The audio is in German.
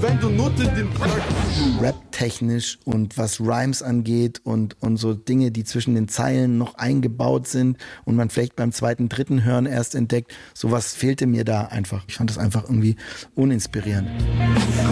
wenn du Nutte den Rap-technisch und was Rhymes angeht und so Dinge, die zwischen den Zeilen noch eingebaut sind und man vielleicht beim zweiten, dritten Hören erst entdeckt, sowas fehlte mir da einfach. Ich fand das einfach irgendwie uninspirierend.